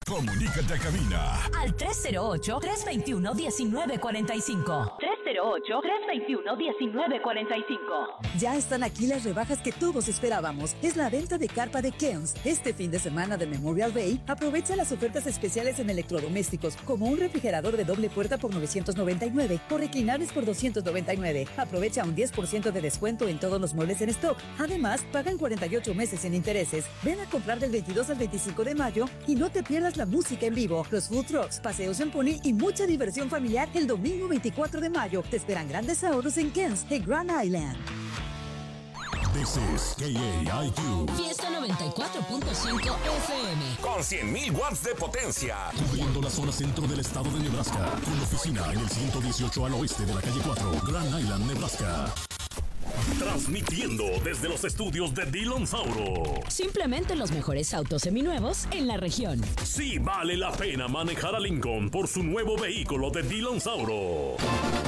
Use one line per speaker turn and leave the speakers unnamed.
Comunícate a cabina
al 308-321-1945. 308-321-1945.
Ya están aquí las rebajas que todos esperábamos. Es la venta de carpa de Keons. Este fin de semana de Memorial Day, aprovecha las ofertas especiales en electrodomésticos, como un refrigerador de doble puerta por $999 o reclinables por $299. Aprovecha un 10% de descuento en todos los muebles en stock. Además, pagan 48 meses sin intereses. Ven a comprar del 22 al 25 de mayo y no te pierdas la música en vivo, los food trucks, paseos en pony y mucha diversión familiar el domingo 24 de mayo. Te esperan grandes ahorros en Ken's de Grand Island.
This is KAIQ.
Fiesta 94.5 FM.
Con 100.000 watts de potencia.
Cubriendo la zona centro del estado de Nebraska. Con oficina en el 118 al oeste de la calle 4, Grand Island, Nebraska. Transmitiendo desde los estudios de Dillon Sauro.
Simplemente los mejores autos seminuevos en la región.
Sí vale la pena manejar a Lincoln por su nuevo vehículo de Dillon Sauro.